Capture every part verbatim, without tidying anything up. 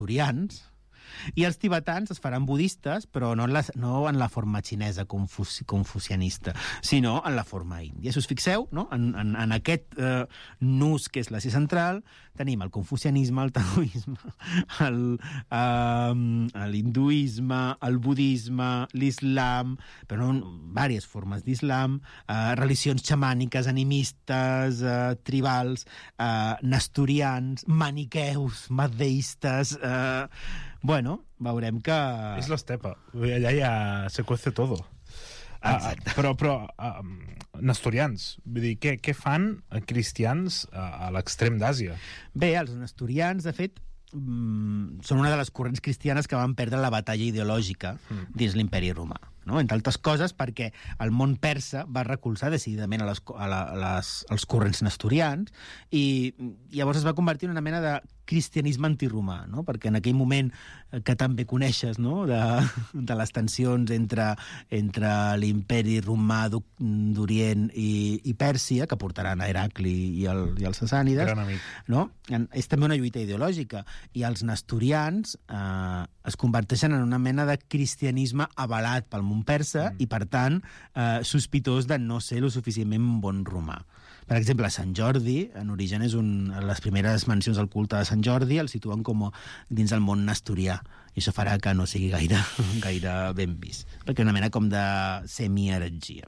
nestorians, i els tibetans es faran budistes, però no en la, no en la forma xinesa confuci, confucianista, sinó en la forma índia. Si us fixeu, no? en, en, en aquest eh, nus que és l'Àsia Central, tenim el confucianisme, el taoisme, l'hinduisme, el budisme, l'islam, però no, diverses formes d'islam, eh, religions xamàniques, animistes, eh, tribals, eh, nestorians, maniqueus, madeistes... Eh, bueno, veurem que... És l'estepa. Allà ja se cuece todo. Ah, però, però uh, nestorians, vull dir, què, què fan cristians a, a l'extrem d'Àsia? Bé, els nestorians, de fet, mm, són una de les corrents cristianes que van perdre la batalla ideològica mm. dins l'imperi romà. No? Entre altres coses perquè el món persa va recolzar decididament a les, a la, a les, als corrents nestorians i llavors es va convertir en una mena de cristianisme antiromà, no? Perquè en aquell moment que tan bé coneixes, no? de, de les tensions entre, entre l'imperi romà d'Orient i, i Pèrsia, que portaran a Heracli i, el, i els sassànides, no? És també una lluita ideològica, i els nestorians eh, es converteixen en una mena de cristianisme avalat pel món persa mm. i, per tant, eh, sospitós de no ser lo suficientment bon romà. Per exemple, Sant Jordi, en origen, és un, les primeres mencions al culte de Sant Jordi el situen com dins del món nestorià, i això farà que no sigui gaire, gaire ben vist, perquè és una mena com de semi-heretgia.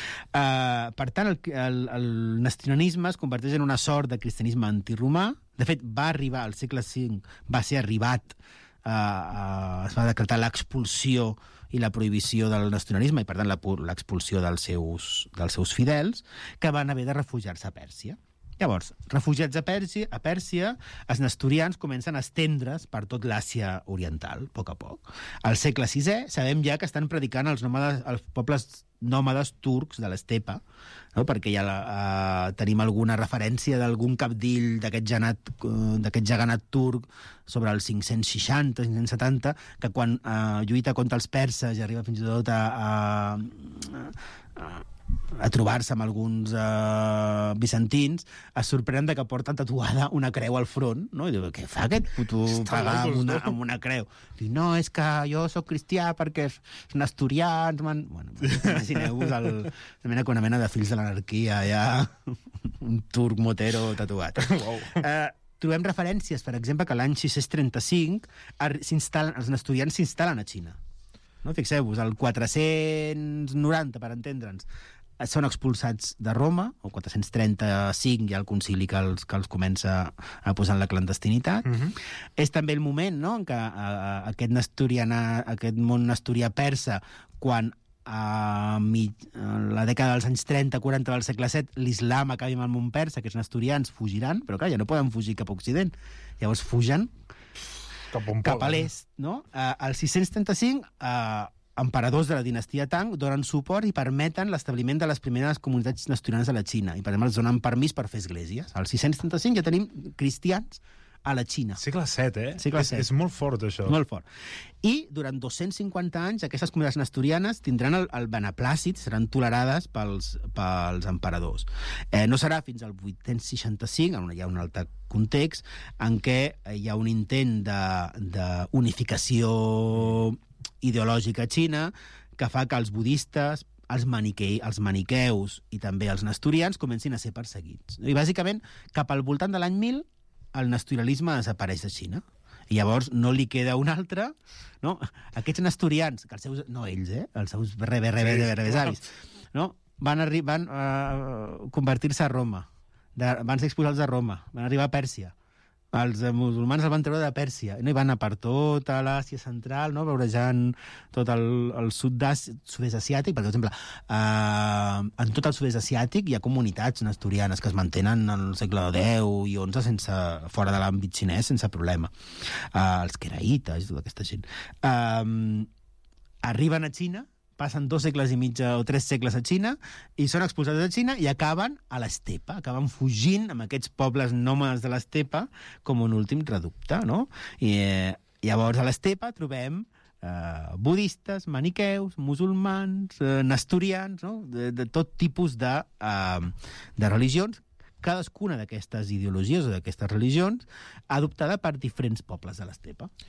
Uh, per tant, el, el, el nestorianisme es converteix en una sort de cristianisme antiromà. De fet, va arribar al segle cinc, va ser arribat, uh, uh, es va decretar l'expulsió i la prohibició del nestorianisme, i per tant l'expulsió dels seus, dels seus fidels, que van haver de refugiar-se a Pèrsia. Llavors, refugiats a Pèrsia, a Pèrsia, els nestorians comencen a estendre's per tot l'Àsia oriental, a poc a poc. Al segle sisè sabem ja que estan predicant els, nòmades, els pobles nòmades turcs de l'estepa, no? Perquè ja la, uh, tenim alguna referència d'algun capdill d'aquest janat, uh, d'aquest jaganat turc sobre els cinc-cents seixanta, cinc-cents setanta, que quan uh, lluita contra els perses i arriba fins i tot a... a, a, a a trobar-se amb alguns uh, bizantins, es sorprenen de que porten tatuada una creu al front, no? I diu, què fa aquest puto pagar amb una, amb una creu? Diu, no, és que jo sóc cristià perquè els nestorians... Man... Bueno, imagineu-vos el, una, una mena de fills de l'anarquia, ja, un turc motero tatuat. Wow. Uh, trobem referències, per exemple, que l'any sis cents trenta-cinc els nestorians s'instal·len a Xina. No? Fixeu-vos, el quatre-cents noranta, per entendre'ns, són expulsats de Roma, o quatre-cents trenta-cinc hi ha el concili que els, que els comença a posar en la clandestinitat. Uh-huh. És també el moment, no?, en què a, a aquest, aquest món nestorià persa, quan a, mig, a la dècada dels anys trenta quaranta del segle set l'islam acabi amb el món persa, que els nestorians fugiran, però clar, ja no poden fugir cap a Occident. Llavors fugen cap, cap a l'est, no? Uh, al sis cents trenta-cinc, uh, emperadors de la dinastia Tang donen suport i permeten l'establiment de les primeres comunitats nestorianes a la Xina, i per exemple els donen permís per fer esglésies. Al sis cents trenta-cinc ja tenim cristians a la Xina. Segle set, eh? Segle set. És, és molt fort, això. Molt fort. I durant dos-cents cinquanta anys aquestes comunitats nestorianes tindran el, el beneplàcit, seran tolerades pels, pels emperadors. Eh, no serà fins al vuit-cents seixanta-cinc, on hi ha un altre context, en què hi ha un intent d'unificació ideològica a Xina que fa que els budistes, els, maniquei, els maniqueus i també els nestorians comencin a ser perseguits. I bàsicament, cap al voltant de l'any mil, el nestorianisme desapareix de Xina. I llavors no li queda un altre, no? Aquests nestorians, que els seus, no ells, eh? Els seus rebe, rebe, rebe, rebe, avis, no? Van, van uh, convertir-se a Roma, de, van ser expulsats de Roma, van arribar a Pèrsia. Els musulmans el van treure de Pèrsia, no? I van a per tota l'Àsia central, no? Veurejant tot el, el sud-est asiàtic, perquè, per exemple, eh, en tot el sud-est asiàtic hi ha comunitats nestorianes que es mantenen en el segle deu i onze sense, fora de l'àmbit xinès sense problema. Eh, els queraites i tota aquesta gent. Eh, arriben a Xina, passen dos segles i mig o tres segles a Xina i són expulsats de Xina i acaben a l'estepa, acaben fugint amb aquests pobles nòmades de l'estepa com un últim reducte, no? I eh, llavors a l'estepa trobem eh, budistes, maniqueus, musulmans, eh, nestorians, no? De, de tot tipus de, eh, de religions cadascuna d'aquestes ideologies o d'aquestes religions adoptada per diferents pobles de l'estepa.